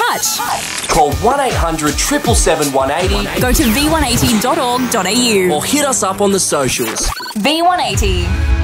touch. Call 1800 777 180 Go to v180.org.au or hit us up on the socials. V180.